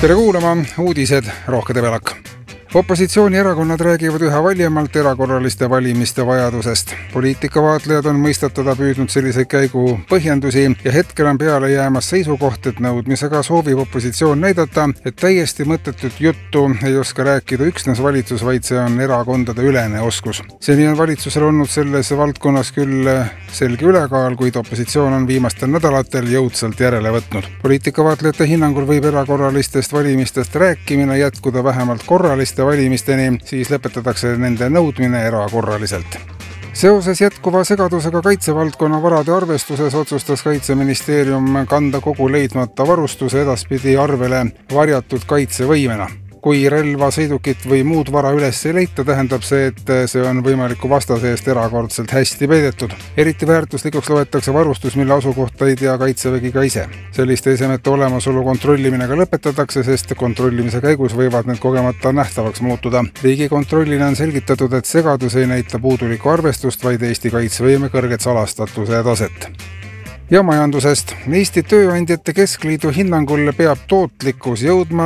Tere kuulama, uudised Rohke Debelak. Opositsioonierakonnad räägivad üha valjemalt erakorraliste valimiste vajadusest. Poliitikavaatlejad on mõistatada püüdnud selliseid käigu põhjendusi ja hetkel on peale jäämas seisukoht, et nõudmisega soovib opositsioon näidata, et täiesti mõttetut juttu ei oska rääkida üksnes valitsus, vaid see on erakondade ülene oskus. Seni on valitsusel olnud selles valdkonnas küll selge ülekaal, kuid opositsioon on viimastel nädalatel jõudsalt järele võtnud. Poliitikavaatlejate hinnangul võib erakorralistest valimistest rääkimine jätkuda vähemalt korraliste valimisteni, siis lõpetatakse nende nõudmine erakorraliselt. Seoses jätkuva segadusega kaitsevaldkonna varade arvestuses otsustas Kaitseministeerium kanda kogu leidmata varustuse edaspidi arvele varjatud kaitsevõimena. Kui relva, sõidukit või muud vara üles ei leita, tähendab see, et see on võimaliku vastase eest erakordselt hästi peidetud. Eriti väärtuslikuks loetakse varustus, mille asukohta ei tea Kaitsevägi ka ise. Selliste esemete olemasolu kontrollimine ka lõpetatakse, sest kontrollimise käigus võivad need kogemata nähtavaks muutuda. Riigikontrollina on selgitatud, et segadus ei näita puudulikku arvestust, vaid Eesti kaitsevõime kõrget salastatuse taset. Ja majandusest. Eesti Tööandjate Keskliidu hinnangul peab tootlikkus jõudma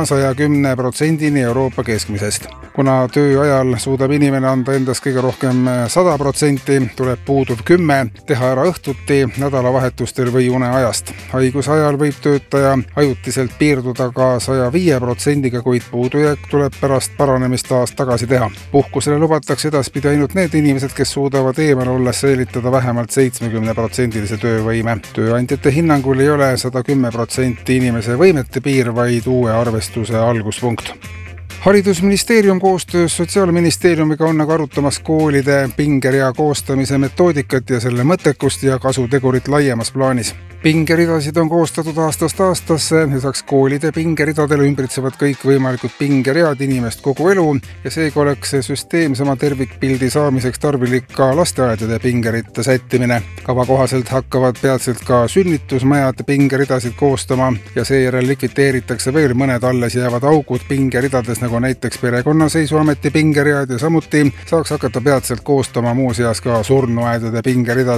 110% Euroopa keskmisest. Kuna töö ajal suudab inimene anda endas kõige rohkem 100%, tuleb puuduv 10%, teha ära õhtuti, nädalavahetustel või uneajast. Haiguse ajal võib töötaja ajutiselt piirduda ka 105%, kuid puudujääk tuleb pärast paranemist taas tagasi teha. Puhkusele lubatakse edaspidi ainult need inimesed, kes suudavad eemal olles säilitada vähemalt 70% töövõime. Tööandjate hinnangul ei ole 110% inimese võimete piir, vaid uue arvestuse alguspunkt. Haridusministeerium koostöös Sotsiaalministeeriumiga on aga arutamas koolide pingerea koostamise metoodikat ja selle mõttekust ja kasutegurit laiemas plaanis. Pingeridasid on koostatud aastast aastasse, lisaks koolide pingeridadele ümbritsevad kõik võimalikud pingeread inimest kogu elu ja seega oleks süsteemsema tervikpildi saamiseks tarvilik ka lasteaedade pingerite sättimine. Kava kohaselt hakkavad peatselt ka sünnitusmajad pingeridasid koostama ja seejärel likviteeritakse veel mõned alles jäävad augud pingeridades, nagu näiteks perekonnaseisuameti pingeread ja samuti saaks hakata peatselt koostama muuseas ka surnuaedade pingeridasid.